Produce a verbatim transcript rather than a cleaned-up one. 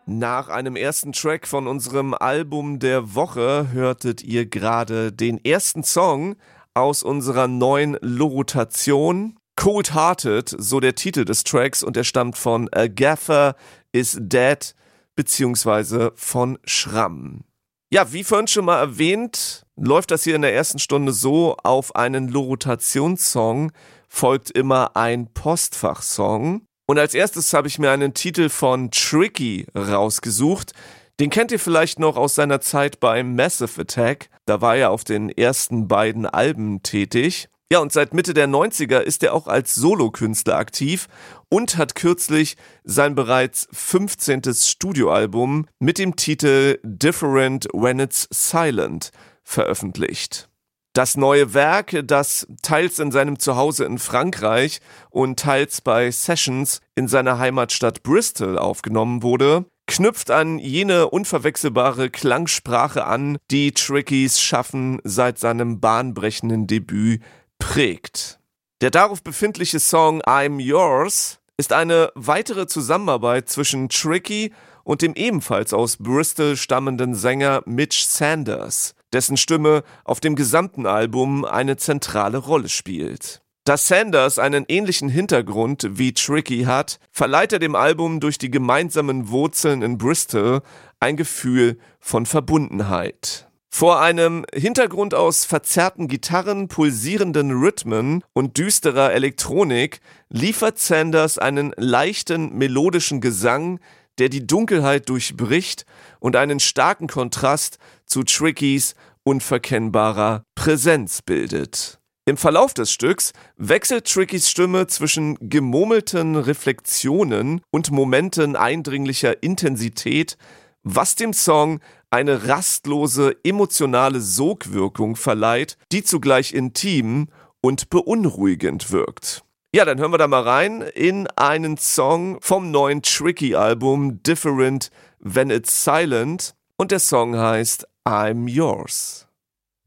Nach einem ersten Track von unserem Album der Woche hörtet ihr gerade den ersten Song aus unserer neuen Rotation. Cold Hearted, so der Titel des Tracks, und er stammt von A Gaffer is Dead beziehungsweise von Schramm. Ja, wie vorhin schon mal erwähnt, läuft das hier in der ersten Stunde so: Auf einen Lorotationssong folgt immer ein Postfachsong. Und als erstes habe ich mir einen Titel von Tricky rausgesucht. Den kennt ihr vielleicht noch aus seiner Zeit beim Massive Attack. Da war er auf den ersten beiden Alben tätig. Ja, und seit Mitte der neunziger ist er auch als Solokünstler aktiv und hat kürzlich sein bereits fünfzehntes Studioalbum mit dem Titel Different When It's Silent veröffentlicht. Das neue Werk, das teils in seinem Zuhause in Frankreich und teils bei Sessions in seiner Heimatstadt Bristol aufgenommen wurde, knüpft an jene unverwechselbare Klangsprache an, die Tricky's Schaffen seit seinem bahnbrechenden Debüt prägt. Der darauf befindliche Song I'm Yours ist eine weitere Zusammenarbeit zwischen Tricky und dem ebenfalls aus Bristol stammenden Sänger Mitch Sanders, dessen Stimme auf dem gesamten Album eine zentrale Rolle spielt. Da Sanders einen ähnlichen Hintergrund wie Tricky hat, verleiht er dem Album durch die gemeinsamen Wurzeln in Bristol ein Gefühl von Verbundenheit. Vor einem Hintergrund aus verzerrten Gitarren, pulsierenden Rhythmen und düsterer Elektronik liefert Sanders einen leichten, melodischen Gesang, der die Dunkelheit durchbricht und einen starken Kontrast zu Trickys unverkennbarer Präsenz bildet. Im Verlauf des Stücks wechselt Trickys Stimme zwischen gemurmelten Reflexionen und Momenten eindringlicher Intensität, was dem Song eine rastlose emotionale Sogwirkung verleiht, die zugleich intim und beunruhigend wirkt. Ja, dann hören wir da mal rein in einen Song vom neuen Tricky-Album Different When It's Silent, und der Song heißt I'm Yours.